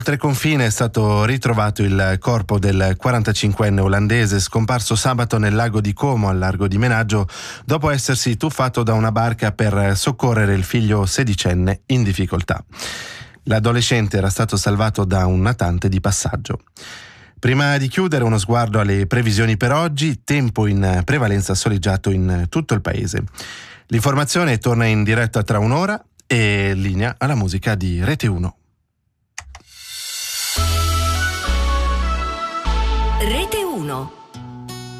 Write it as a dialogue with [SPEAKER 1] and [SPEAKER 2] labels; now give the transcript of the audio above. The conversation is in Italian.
[SPEAKER 1] Oltre confine è stato ritrovato il corpo del 45enne olandese scomparso sabato nel lago di Como, al largo di Menaggio, dopo essersi tuffato da una barca per soccorrere il figlio sedicenne in difficoltà. L'adolescente era stato salvato da un natante di passaggio. Prima di chiudere, uno sguardo alle previsioni per oggi: tempo in prevalenza soleggiato in tutto il paese. L'informazione torna in diretta tra un'ora e linea alla musica di Rete 1.
[SPEAKER 2] Rete 1.